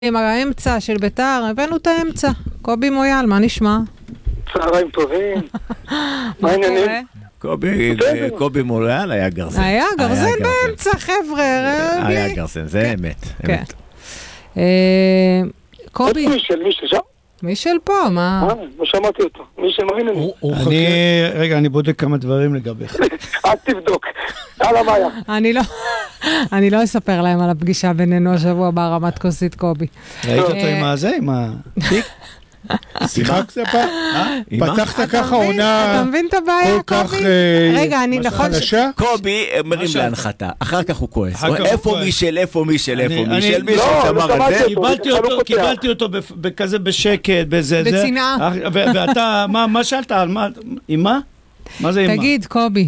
עם האמצע של ביתר, הבאנו את האמצע. קובי מויאל, מה נשמע? צהריים טובים. מה העניינים? קובי מויאל היה גרזן. היה גרזן באמצע, חבר'ה. היה גרזן, זה אמת. קובי. מישל שם? מישל פה, מה? לא שמעתי אותו. מישל מרינו. רגע, אני בודק כמה דברים לגביך. אל תבדוק. הלאה מאיה. אני לא אספר להם על הפגישה בינינו השבוע בהרמת כוסית קובי. ראית אותו עם הזה? עם הפיק? שיחקת פעם? פתחת ככה עונה אתה מבין את הבעיה, כל כך חלשה? קובי מרים להנחתה, אחר כך הוא כועס. איפה מישל? קיבלתי אותו כזה בשקט, בזה. בצנעה. ואתה, מה שאלת? עם מה? מה זה עם מה? תגיד, קובי,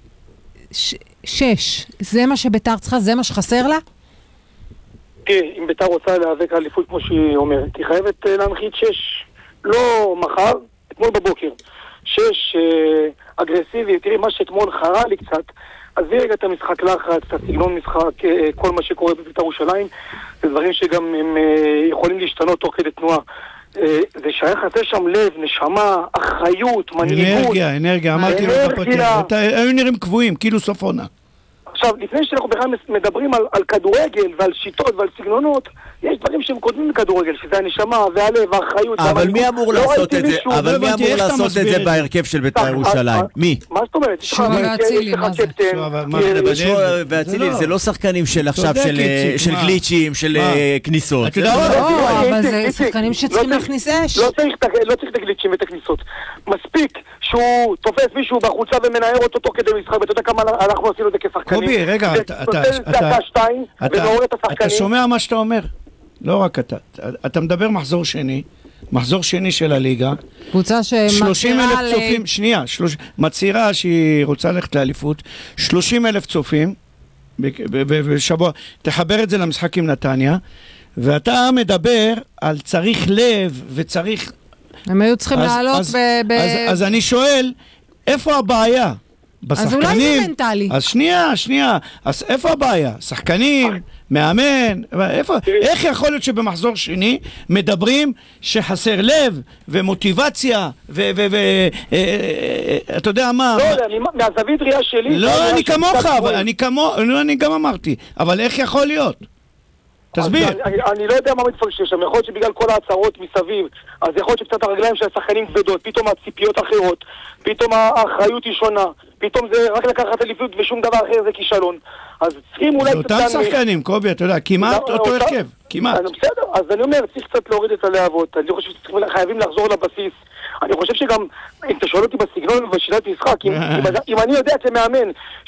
6, זה מה שביתר צריכה? זה מה שחסר לה? כן, אם ביתר רוצה להיאבק על אליפות כמו שהיא אומרת, היא חייבת להנחית 6, לא מחר, אתמול בבוקר. 6 אגרסיבי, תראי, מה שאתמול חרה לי קצת, עזבי רגע את המשחק לחץ, את הסגנון משחק, כל מה שקורה בביתר ירושלים, זה דברים שגם הם יכולים להשתנות תוך כדי תנועה. זה שהיה חסר שם לב, נשמה, אחריות, מנהיגות. אנרגיה, אמרתי לך בפתיח. היו נראים קבועים, כאילו סוף עונה. עכשיו, לפני שאנחנו בכלל מדברים על כדורגל ועל שיטות ועל סגנונות, יש דברים שהם קודמים לכדורגל, שזה הנשמה והלב והאחריות. אבל מי אמור לעשות את זה? אבל מי אמור לעשות את זה בהרכב של בית"ר ירושלים? מי? מה זאת אומרת? שועה ואצילי, מה זה? שועה ואצילי זה לא שחקנים של עכשיו, של גליצ'ים, של כניסות. אבל זה שחקנים שצריכים להכניס אש. לא צריך את הגליצ'ים ואת הכניסות. מספיק שהוא תופס מישהו בחולצה ומנער אותו תוך כדי משחק, ואתה יודע כמה אנחנו עשינו את זה כשחקנים. קובי, רגע, אתה שומע מה שאתה אומר? לא רק אתה מדבר מחזור שני של הליגה. קבוצה שמצהירה צופים, מצהירה שהיא רוצה ללכת לאליפות, 30,000 צופים בשבוע, תחבר את זה למשחק עם נתניה, ואתה מדבר על צריך לב וצריך... הם היו צריכים לעלות אז אני שואל, איפה הבעיה? אז אולי זה מנטלי. אז שנייה. אז איפה הבעיה? שחקנים, מאמן, איך יכול להיות שבמחזור שני מדברים שחסר לב ומוטיבציה אתה יודע מה? לא, מהזווית ראייה שלי... לא, אני כמוך, אני גם אמרתי, אבל איך יכול להיות? תסביר. אני לא יודע מה מתפרש שם, יכול להיות שבגלל כל ההצהרות מסביב, אז יכול להיות שקצת הרגליים של השחקנים כבדות, פתאום הציפיות אחרות, פתאום האחריות היא שונה, פתאום זה רק לקחת אליפות ושום דבר אחר זה כישלון. אז צריכים אולי... זה אותם שחקנים, קובי, אתה יודע, כמעט אותו הרכב, כמעט. בסדר, אז אני אומר, צריך קצת להוריד את הלהבות, אני חושב שחייבים לחזור לבסיס. אני חושב שגם, אם אתה שואל אותי בסגנון ובשיטת משחק, אם אני יודע כמאמן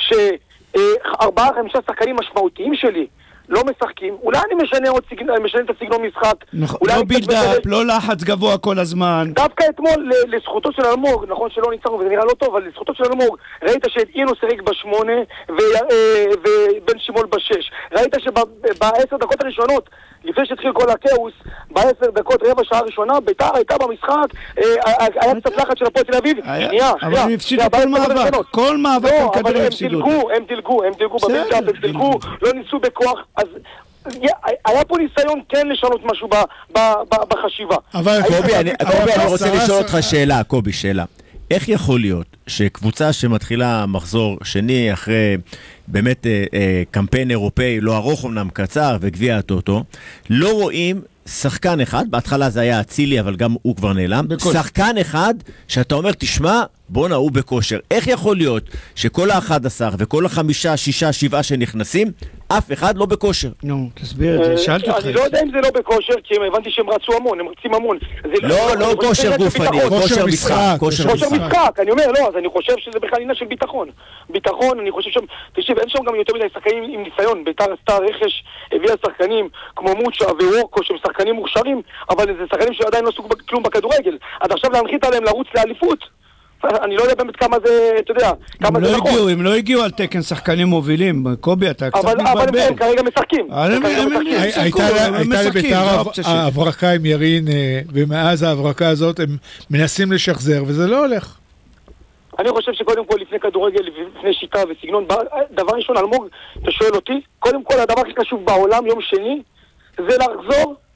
ש4-5 שחקנים משמעותיים שלי לא משחקים, אולי אני משנה את הסגנון משחק. לא בילדאפ, לא לחץ גבוה כל הזמן. דווקא אתמול, לזכותו של אלמוג, נכון שלא ניצחנו וזה נראה לא טוב, אבל לזכותו של אלמוג, ראית שאינו שיחק ב8 ובן שמעון ב6. ראית שב10 דקות הראשונות, לפני שהתחיל כל הכאוס, ב10 דקות, רבע שעה ראשונה, ביתר הייתה במשחק, היה קצת לחץ של הפועל תל אביב. אבל הם הפסידו כל מאבק על כדור הפסידו. הם דילגו בבילדאפ, הם דילגו, לא ניסו בכוח, אז היה פה ניסיון כן לשנות משהו בחשיבה. אבל קובי, אני רוצה לשאול אותך שאלה, קובי, שאלה. איך יכול להיות שקבוצה שמתחילה מחזור שני אחרי באמת קמפיין אירופאי, לא ארוך אמנם קצר וגביע הטוטו, לא רואים שחקן אחד, בהתחלה זה היה אצילי אבל גם הוא כבר נעלם, שחקן אחד שאתה אומר תשמע בונה הוא בכושר. איך יכול להיות שכל ה11 וכל ה5, 6, 7 שנכנסים אף אחד לא בכושר? נו, תסביר את זה, שאלתי אותך. אני לא יודע אם זה לא בכושר, כי הבנתי שהם רצו המון, הם רצים המון. לא כושר גופני, כושר משחק. כושר משחק, אני אומר, לא, אז אני חושב שזה בכלל עניין של ביטחון. ביטחון, אני חושב שם, תקשיב, אין שם גם יותר מדי שחקנים עם ניסיון. ביתר עשתה רכש, הביאה שחקנים כמו מוצ'ה ווורקו, שהם שחקנים מוכשרים, אבל זה שחקנים שעדיין לא עשו כלום בכדורגל. אז עכשיו להנחית עליהם לרוץ לאליפות, אני לא יודע באמת כמה זה, אתה יודע, כמה זה נכון. הם לא הגיעו על תקן שחקנים מובילים, קובי, אתה קצת מתבלבל. אבל הם כרגע משחקים. הייתה לביתר הברקה עם ירין, ומאז ההברקה הזאת הם מנסים לשחזר, וזה לא הולך. אני חושב שקודם כל לפני כדורגל, לפני שיטה וסגנון, דבר ראשון, אלמוג, אתה שואל אותי, קודם כל הדבר הכי חשוב בעולם, יום שני, זה לחזור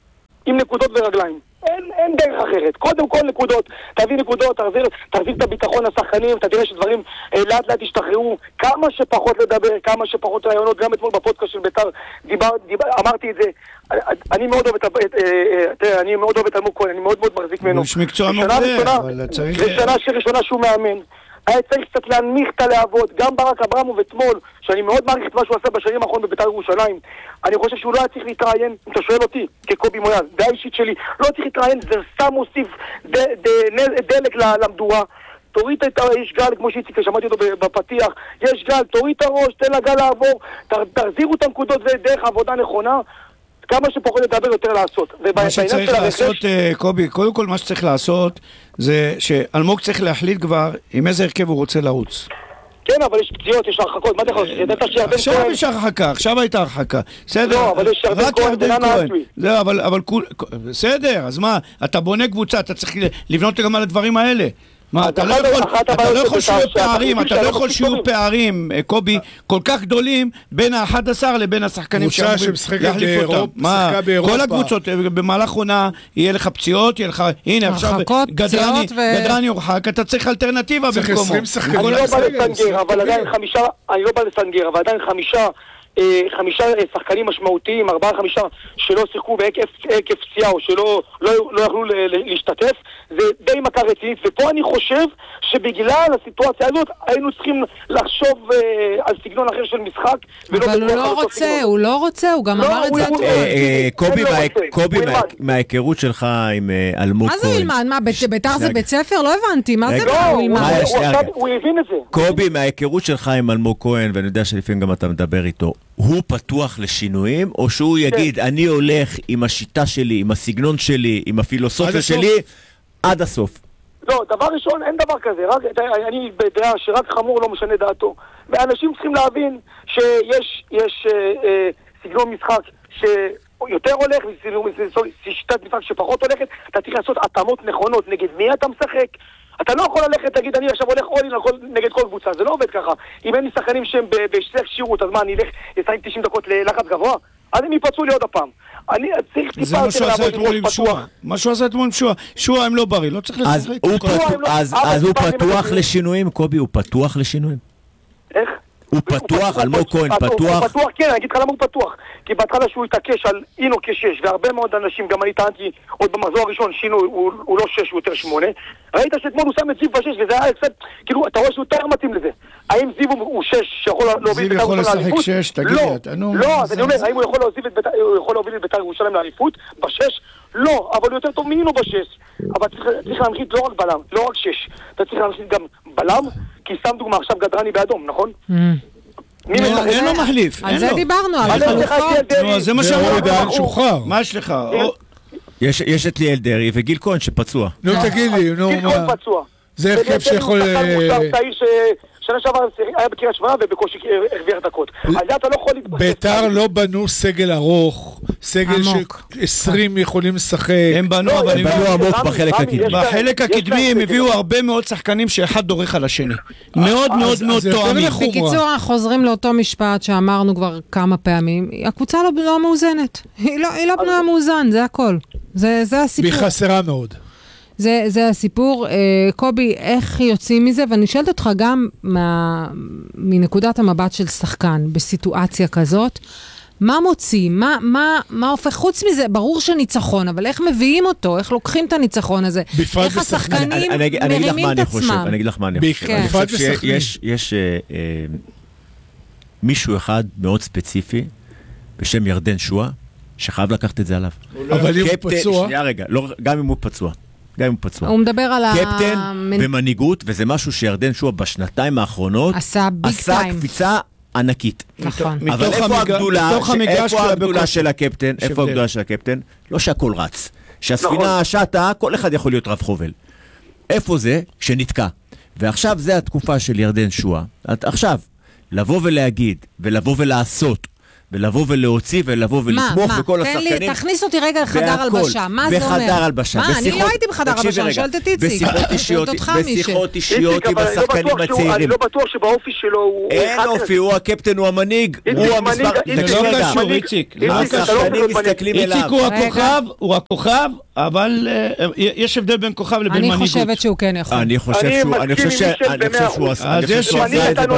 עם נקודות ורגליים. אין דרך אחרת. קודם כל נקודות, תביא נקודות, תחזיר את הביטחון לשחקנים, אתה תראה שדברים לאט לאט ישתחררו, כמה שפחות לדבר, כמה שפחות רעיונות. גם אתמול בפודקאסט של בית"ר אמרתי את זה. אני מאוד אוהב את אלמוג כהן, אני מאוד מאוד מחזיק ממנו. יש מקצוע מעולה, אבל צריך... זה שנה ראשונה שהוא מאמן. היה צריך קצת להנמיך את הלהבות. גם ברק אברמוב אתמול, שאני מאוד מעריך את מה שהוא עשה בשנים האחרונות בבית"ר ירושלים, אני חושב שהוא לא היה צריך להתראיין, אם אתה שואל אותי, כקובי מויאל, דעה אישית שלי, לא צריך להתראיין, זה סתם מוסיף דלק למדורה. תוריד את יש גל, כמו שהציג, שמעתי אותו בפתיח, יש גל, תוריד את הראש, תן לגל לעבור, תחזירו את הנקודות ודרך עבודה נכונה, כמה שפחות לדבר יותר לעשות. מה שצריך לעשות, קובי, קודם כל מה שצריך לעשות זה שאלמוג צריך להחליט כבר עם איזה הרכב הוא רוצה לרוץ. כן, אבל יש פציעות, יש הרחקות, מה אתה יכול? עכשיו יש הרחקה, עכשיו הייתה הרחקה. בסדר, לא, אבל יש רק ירדן כהן. לא, אבל בסדר, אז מה, אתה בונה קבוצה, אתה צריך לבנות גם על הדברים האלה. מה, אתה לא יכול שיהיו פערים, אתה לא יכול שיהיו פערים, קובי, כל כך גדולים בין ה-11 לבין השחקנים שאמורים להחליף אותם. מה, כל הקבוצות, במהלך עונה יהיה לך פציעות, יהיה לך, הנה עכשיו גדרני הורחק, אתה צריך אלטרנטיבה במקומו. צריך 20 שחקנים. אני לא בא לסנגר, אבל עדיין חמישה שחקנים משמעותיים, 4-5 שלא שיחקו בעקב פציעה או שלא יכלו להשתתף, זה די מכה רצינית. ופה אני חושב שבגלל הסיטואציה הזאת היינו צריכים לחשוב על סגנון אחר של משחק. אבל הוא לא רוצה, הוא גם אמר את זה. קובי, מההיכרות שלך עם אלמוג כהן, מה זה ילמד? מה, בית"ר זה בית ספר? לא הבנתי, מה זה הוא ילמד? הוא הבין את זה. קובי, מההיכרות שלך עם אלמוג כהן, ואני יודע שלפעמים גם אתה מדבר איתו, הוא פתוח לשינויים, או שהוא יגיד, אני הולך עם השיטה שלי, עם הסגנון שלי, עם הפילוסופיה שלי, עד הסוף? לא, דבר ראשון, אין דבר כזה. אני בדעה שרק חמור לא משנה דעתו. ואנשים צריכים להבין שיש סגנון משחק שיותר הולך, ושיטת משחק שפחות הולכת. אתה צריך לעשות התאמות נכונות נגד מי אתה משחק. אתה לא יכול ללכת, תגיד, אני עכשיו הולך אולין נגד כל קבוצה, זה לא עובד ככה. אם אין לי שחקנים שהם בשלך שירות, אז מה, אני אלך לשחק 90 דקות ללחץ גבוה? אז הם ייפצעו לי עוד הפעם. אני צריך טיפה... זה מה שהוא עשה אתמול עם שועה. מה שהוא עשה אתמול עם שועה. שועה הם לא בריא, לא צריך לשחק. אז הוא פתוח לשינויים, קובי, הוא פתוח לשינויים? איך? הוא פתוח, אלמוג כהן פתוח? הוא פתוח, כן, אני אגיד לך למה הוא פתוח. כי בהתחלה שהוא התעקש על אינו כשש, והרבה מאוד אנשים, גם אני טענתי עוד במחזור הראשון, שינו, הוא לא 6, הוא יותר 8. ראית שאתמול הוא שם את זיו ב6, וזה היה קצת, כאילו, אתה רואה שהוא יותר מתאים לזה. האם זיו הוא 6 שיכול להוביל את בית"ר ירושלים לאליפות? זיו יכול לשחק 6, תגיד לי. לא, אז אני אומר, האם הוא יכול להוביל את בית"ר ירושלים לאליפות? ב6? לא, אבל הוא יותר טוב מאינו ב6. אבל צריך להנחית לא רק בלם, לא רק 6. אתה צריך להנחית גם בלם, כי שם דוגמה עכשיו גדרני באדום, נכון? אין לו מחליף. על זה דיברנו, על חלופות. זה מה שאמרו. מה יש לך? יש את ליאל דרעי וגיל כהן שפצוע. נו תגיד לי, נו גיל כהן פצוע. זה הרכב שיכול... שנה שעבר היה בקריית שמונה ובקושי הרוויח דקות. אז אתה לא יכול להתבסס. בית"ר לא בנו סגל ארוך, סגל ש20 יכולים לשחק. הם בנו, אבל הם בנו עמוק בחלק הקדמי. בחלק הקדמי הם הביאו הרבה מאוד שחקנים שאחד דורך על השני. מאוד מאוד מאוד תואמים. בקיצור, אנחנו חוזרים לאותו משפט שאמרנו כבר כמה פעמים. הקבוצה לא מאוזנת. היא לא בנויה מאוזן, זה הכל. זה הסיפור. והיא חסרה מאוד. זה הסיפור. קובי, איך יוצאים מזה? ואני שואלת אותך גם מנקודת המבט של שחקן בסיטואציה כזאת, מה מוציא? מה הופך? חוץ מזה, ברור שניצחון, אבל איך מביאים אותו? איך לוקחים את הניצחון הזה? איך השחקנים מרימים את עצמם? אני אגיד לך מה אני חושב. אני חושב שיש מישהו אחד מאוד ספציפי, בשם ירדן שועה, שחייב לקחת את זה עליו. אבל אם הוא פצוע... שנייה רגע, גם אם הוא פצוע. הוא מדבר על קפטן ומנהיגות, וזה משהו שירדן שועה בשנתיים האחרונות עשה קפיצה ענקית. נכון. אבל איפה הגדולה של הקפטן? איפה הגדולה של הקפטן? לא שהכל רץ. שהספינה שטה, כל אחד יכול להיות רב חובל. איפה זה? שנתקע. ועכשיו זה התקופה של ירדן שועה. עכשיו, לבוא ולהגיד, ולבוא ולעשות, ולבוא ולהוציא ולבוא ולתמוך בכל השחקנים. תכניס אותי רגע לחדר הלבשה, מה זה אומר? בחדר הלבשה. מה, אני לא הייתי בחדר הלבשה, אני שואלת את איציק. בשיחות אישיות עם השחקנים הצעירים. אני לא בטוח שבאופי שלו הוא... אין אופי, הוא הקפטן, הוא המנהיג, הוא המספר... זה לא קשור, איציק. השחקנים מסתכלים אליו. איציק הוא הכוכב, אבל יש הבדל בין כוכב לבין מנהיגות. אני חושבת שהוא כן יכול. אני חושב שהוא עשה את זה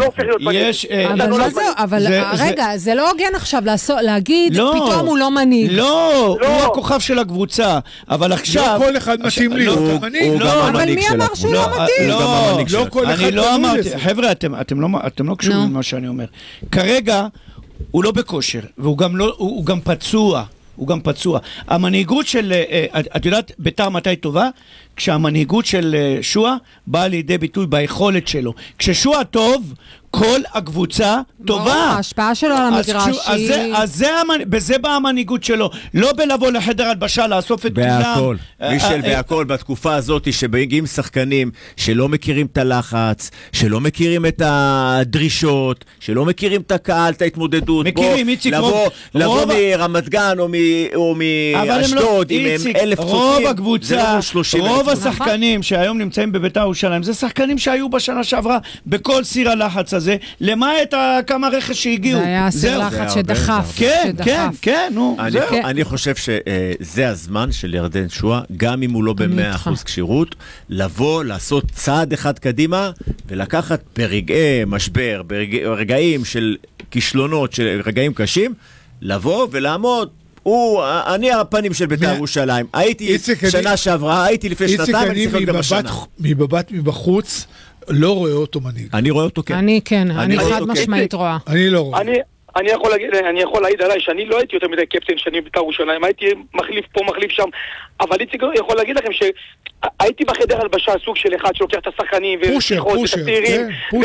בשנתיים. אבל רגע, זה לא הוגן עכשיו להגיד, פתאום הוא לא מנהיג. לא, הוא הכוכב של הקבוצה, אבל עכשיו... לא כל אחד מתאים לי, הוא מנהיג. אבל מי אמר שהוא לא מתאים? לא כל אחד מתאים לזה. חבר'ה, אתם לא קשורים למה שאני אומר. כרגע הוא לא בכושר, והוא גם פצוע. הוא גם פצוע. המנהיגות של, את יודעת, בית"ר מתי טובה? כשהמנהיגות של שועה באה לידי ביטוי ביכולת שלו. כששועה טוב, כל הקבוצה טובה. ההשפעה שלו על המגרש. אז בזה באה המנהיגות שלו. לא בלבוא לחדר הלבשה, לאסוף את כולם. בהכל. מישל, בהכל. בתקופה הזאת שבגיעים שחקנים שלא מכירים את הלחץ, שלא מכירים את הדרישות, שלא מכירים את הקהל, את ההתמודדות. מכירים, איציק. לבוא מרמת גן או מאשדוד עם 1,000 צופים. רוב הקבוצה, רוב השחקנים שהיום נמצאים בבית"ר ירושלים, זה שחקנים שהיו בשנה שעברה בכל סיר הלחץ הזה, למעט כמה רכש שהגיעו. זה היה סיר לחץ שדחף. כן, נו. אני חושב שזה הזמן של ירדן שועה, גם אם הוא לא ב-100% קשירות, לבוא, לעשות צעד אחד קדימה, ולקחת ברגעי משבר, ברגעים של כישלונות, של רגעים קשים, לבוא ולעמוד. אני הפנים של בית"ר ירושלים. הייתי שנה שעברה, הייתי לפני שנתיים, אני צריך להיות גם השנה. מבט מבחוץ, לא רואה אותו מנהיג. אני רואה אותו כן. אני כן, אני חד משמעית רואה. אני לא רואה. אני יכול להעיד עליי שאני לא הייתי יותר מדי קפטן שנים בית"ר ירושלים, הייתי מחליף פה, מחליף שם, אבל איציק יכול להגיד לכם שהייתי בחדר הלבשה סוג של אחד שלוקח את השחקנים ושיחות את הצעירים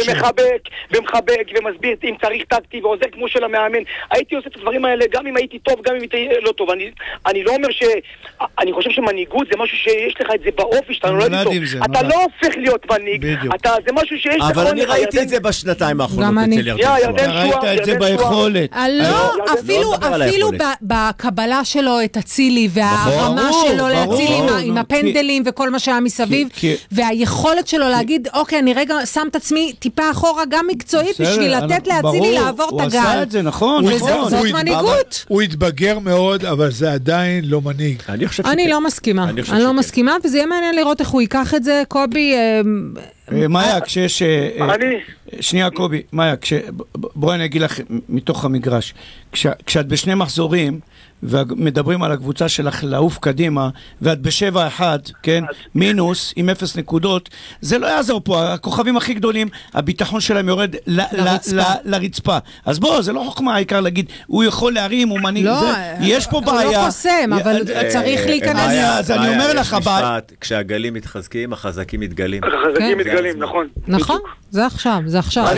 ומחבק ומסביר אם צריך טקטי ועוזר כמו של המאמן. הייתי עושה את הדברים האלה גם אם הייתי טוב, גם אם הייתי לא טוב. אני לא אומר אני חושב שמנהיגות זה משהו שיש לך את זה באופי שאתה נולד איתו. אתה לא הופך להיות מנהיג, זה משהו שיש לך. אבל אני ראיתי את זה בשנתיים האחרונות אצל ירדן שועה. ראית את זה ביכולת. לא, אפילו בקבלה שלו את הצילי והרמה שלו להצילי עם הפנדלים וכל מה שהיה מסביב, והיכולת שלו להגיד, אוקיי, אני רגע שם את עצמי טיפה אחורה גם מקצועית בשביל לתת להצילי לעבור את הגל. הוא עשה את זה, נכון. זאת מנהיגות. הוא התבגר מאוד, אבל זה עדיין לא מנהיג. אני לא מסכימה. אני לא מסכימה, וזה יהיה מעניין לראות איך הוא ייקח את זה. קובי... מאיה, כשיש... שנייה, קובי, מאיה, בואי אני אגיד לך מתוך המגרש. כשאת בשני מחזורים, ומדברים על הקבוצה שלך לעוף קדימה, ואת ב7-1, כן? מינוס, עם 0 נקודות, זה לא יעזור פה. הכוכבים הכי גדולים, הביטחון שלהם יורד לרצפה. אז בוא, זה לא חוכמה העיקר להגיד, הוא יכול להרים, הוא מנהיג, יש פה בעיה. הוא לא קוסם, אבל צריך להיכנס. אז אני אומר לך, כשהגלים מתחזקים, החזקים מתגלים. החזקים מתגלים, נכון. נכון, זה עכשיו, זה עכשיו.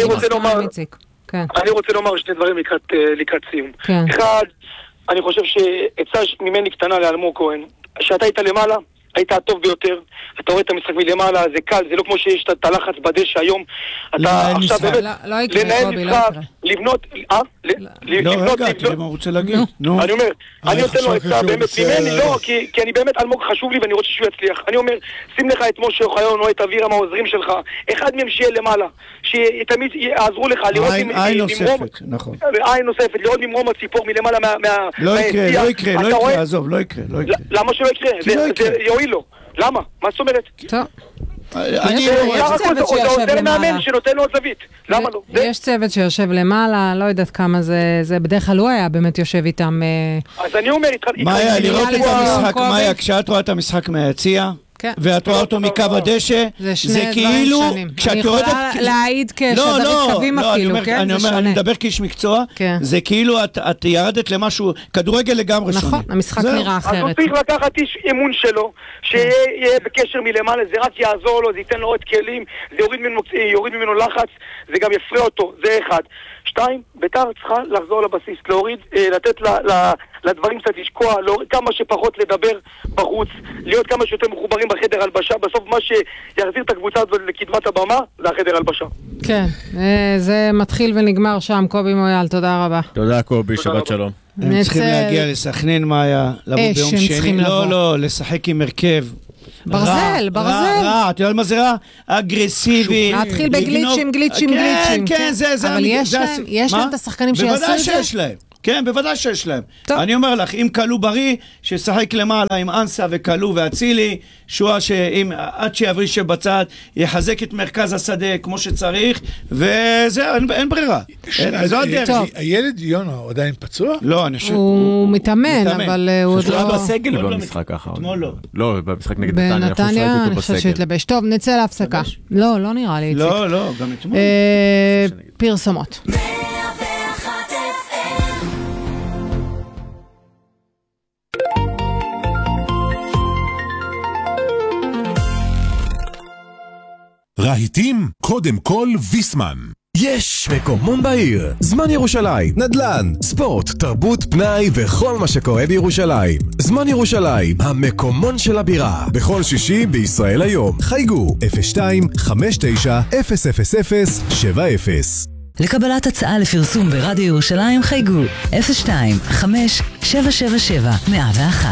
אני רוצה לומר שני דברים לקראת סיום. אחד, אני חושב שעצה ממני קטנה לאלמוג כהן, שאתה היית למעלה, היית הטוב ביותר, אתה רואה את המשחק מלמעלה, זה קל, זה לא כמו שיש את הלחץ בדשא היום, אתה עכשיו באמת לנהל משחק, לבנות, לא רגע, תראה מה הוא רוצה להגיד. אני אומר, אני נותן לו עצה באמת ממני, לא, כי אני באמת, אלמוג חשוב לי ואני רוצה שהוא יצליח. אני אומר, שים לך את משה אוחיון או את אווירם העוזרים שלך, אחד מהם שיהיה למעלה, שתמיד יעזרו לך לראות עין נוספת, נכון. עין נוספת, לראות ממרום הציפור מלמעלה לא יקרה, עזוב, לא יקרה. למה שלא יקרה? זה יועיל לו. למה? מה זאת אומרת? טוב. זה עוזר מאמן שנותן לו עוד זווית. למה לא? יש צוות שיושב למעלה, לא יודעת כמה זה, בדרך כלל הוא היה באמת יושב איתם. אז אני אומר, מאיה, לראות את המשחק, מאיה, כשאת רואה את המשחק מהיציע, ואת רואה אותו מקו הדשא, זה כאילו, אני יכולה להעיד כשדרית קווים אפילו, כן? זה שונה. אני מדבר כאיש מקצוע, זה כאילו את ירדת למשהו, כדורגל לגמרי שונה. נכון, המשחק נראה אחרת. אז הוא צריך לקחת איש אמון שלו, שיהיה בקשר מלמעלה, זה רק יעזור לו, זה ייתן לו עוד כלים, זה יוריד ממנו לחץ, זה גם יפרה אותו, זה אחד. 2, ביתר צריכה לחזור לבסיס, להוריד, לתת לדברים קצת לשקוע, כמה שפחות לדבר בחוץ, להיות כמה שיותר מחוברים בחדר הלבשה, בסוף מה שיחזיר את הקבוצה הזאת לקדמת הבמה זה החדר הלבשה. כן, זה מתחיל ונגמר שם. קובי מויאל, תודה רבה. תודה קובי, שבת שלום. הם צריכים להגיע לסכנין, מאיה, לבוא ביום שני. לא, לשחק עם הרכב. ברזל. רע, אתה יודע מה זה רע? אגרסיבי. להתחיל בגליצ'ים. כן, זה... אבל יש להם את השחקנים שיעשו את זה? בוודאי שיש להם. כן, בוודאי שיש להם. אני אומר לך, אם קלו בריא, ששחק למעלה עם אנסה וקלו והצילי, שואה שעד שיבריש בצד, יחזק את מרכז השדה כמו שצריך, וזה, אין ברירה. זו הדרך. הילד יונה הוא עדיין פצוע? לא, אני חושב... הוא מתאמן, אבל הוא עוד לא... הוא בסגל במשחק האחרון. אתמול לא. לא, במשחק נגד נתניה. בנתניה, אני חושב שהתלבש. טוב, נצא להפסקה. לא נראה לי, איציק. לא, גם אתמול. פרסומות. רהיטים, קודם כל ויסמן. יש מקומון בעיר, זמן ירושלים, נדל"ן, ספורט, תרבות, פנאי וכל מה שקורה בירושלים. זמן ירושלים, המקומון של הבירה, בכל שישי בישראל היום. חייגו 02-59-000-70. לקבלת הצעה לפרסום ברדיו ירושלים חייגו 02-5777-101.